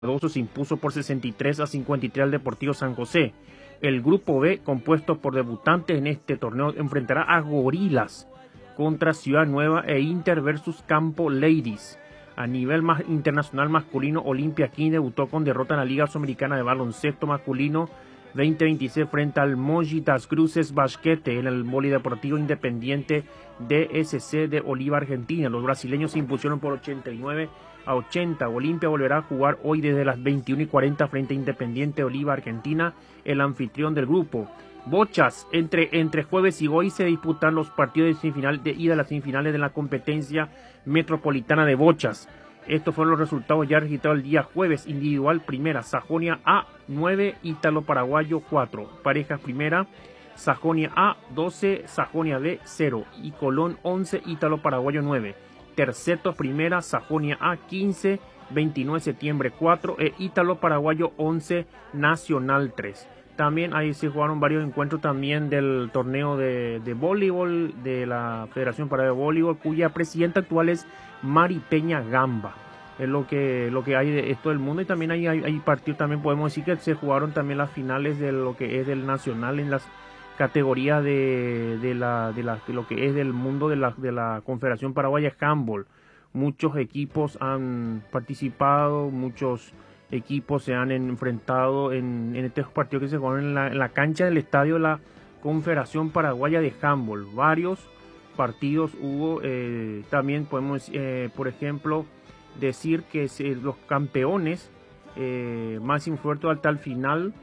Cardoso se impuso por 63-53 al Deportivo San José. El grupo B, compuesto por debutantes en este torneo, enfrentará a Gorilas contra Ciudad Nueva e Inter versus Campo Ladies. A nivel internacional masculino, Olimpia King debutó con derrota en la Liga Sudamericana de Baloncesto Masculino 2026 frente al Mogi das Cruzes Basquete en el Polideportivo Independiente DSC de Oliva, Argentina. Los brasileños se impusieron por 89-80. Olimpia volverá a jugar hoy desde las 21:40 frente a Independiente Oliva, Argentina, el anfitrión del grupo. Bochas, entre jueves y hoy se disputan los partidos de semifinal de ida a las semifinales de la competencia metropolitana de bochas. Estos fueron los resultados ya registrados el día jueves. Individual primera, Sajonia A 9, Ítalo Paraguayo 4. Parejas primera, Sajonia A 12, Sajonia B 0 y Colón 11, Ítalo Paraguayo 9. Terceto primera, Sajonia A 15, 29 de septiembre 4 e Ítalo Paraguayo 11, Nacional 3. También ahí se jugaron varios encuentros también del torneo de voleibol de la Federación Paraguaya de Voleibol, cuya presidenta actual es Mari Peña Gamba. Es lo que hay de esto del mundo. Y también hay partidos, también podemos decir que se jugaron también las finales de lo que es del nacional en las categorías de lo que es del mundo de la Confederación Paraguaya Handball. Muchos equipos han participado, muchos equipos se han enfrentado en estos partidos que se jugaron en la cancha del estadio de la Confederación Paraguaya de Handball. Varios partidos hubo. También podemos, por ejemplo, decir que los campeones Máximo Fuerte hasta el final.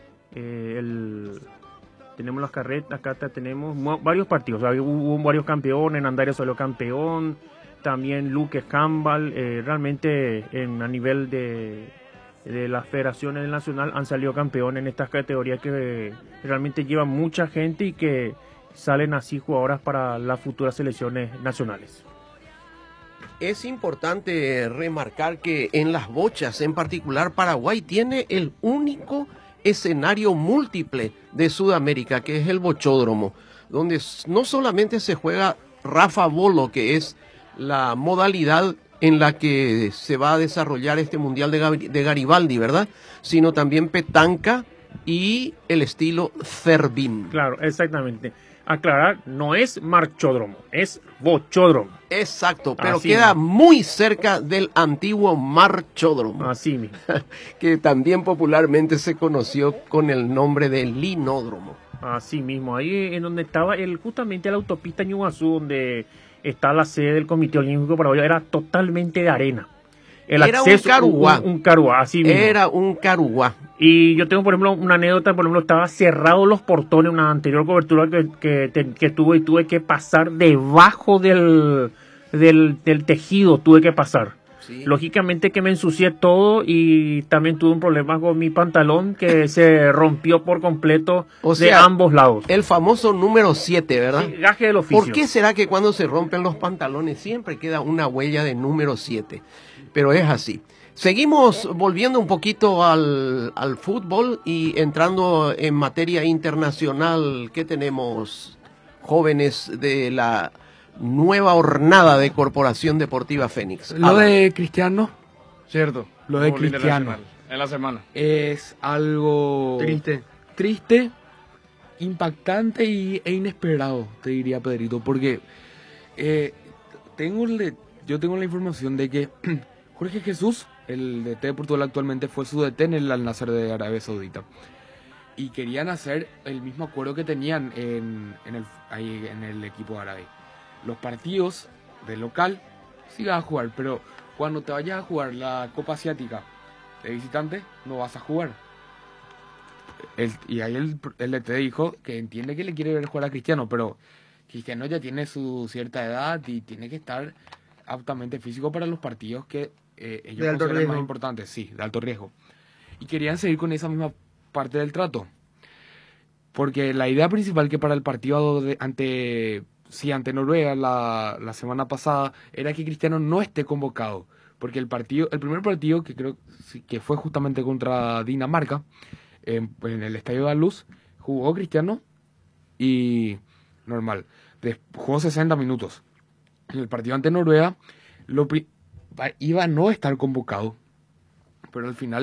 Tenemos las carretas, acá tenemos varios partidos. O sea, hubo varios campeones. Nandaria salió campeón. También Luque Handball. Realmente a nivel de las federaciones nacional han salido campeones en estas categorías que realmente llevan mucha gente y que salen así jugadoras para las futuras selecciones nacionales. Es importante remarcar que en las bochas, en particular, Paraguay tiene el único escenario múltiple de Sudamérica, que es el bochódromo, donde no solamente se juega Rafa Bolo, que es la modalidad en la que se va a desarrollar este Mundial de Garibaldi, ¿verdad? Sino también petanca y el estilo Zerbin. Claro, exactamente. Aclarar, no es marchódromo, es bochódromo. Exacto, pero así queda mismo, muy cerca del antiguo marchódromo. así mismo. Que también popularmente se conoció con el nombre de linódromo. Así mismo, ahí en donde estaba justamente la autopista Ñuazú, donde está la sede del Comité Olímpico Paraguayo, era totalmente de arena. Era acceso, un caruá. Un caruá, así mismo. Era un caruá. Y yo tengo, por ejemplo, una anécdota, por ejemplo, estaba cerrado los portones, una anterior cobertura que tuve, y tuve que pasar debajo del tejido, tuve que pasar. Sí. Lógicamente que me ensucié todo y también tuve un problema con mi pantalón que se rompió por completo de ambos lados. El famoso número 7, ¿verdad? Sí, gaje del oficio. ¿Por qué será que cuando se rompen los pantalones siempre queda una huella de número 7? Pero es así. Seguimos volviendo un poquito al fútbol y entrando en materia internacional. ¿Qué tenemos, jóvenes de la nueva hornada de Corporación Deportiva Fénix? Lo de Cristiano, cierto. Lo de Cristiano en la semana es algo triste, impactante e inesperado, te diría, Pedrito, porque yo tengo la información de que Jorge Jesús, el DT de Portugal actualmente, fue su DT en el Al Nassr de Arabia Saudita. Y querían hacer el mismo acuerdo que tenían en el equipo árabe. Los partidos de local sí vas a jugar, pero cuando te vayas a jugar la Copa Asiática de visitante, no vas a jugar. Y ahí el DT dijo que entiende que le quiere ver jugar a Cristiano, pero Cristiano ya tiene su cierta edad y tiene que estar aptamente físico para los partidos que ellos consideran más importantes, sí, de alto riesgo. Y querían seguir con esa misma parte del trato, porque la idea principal que para el partido ante Noruega la semana pasada era que Cristiano no esté convocado, porque el primer partido, que creo que fue justamente contra Dinamarca, en el Estadio de la Luz, jugó Cristiano y normal, jugó 60 minutos. En el partido ante Noruega iba a no estar convocado pero al final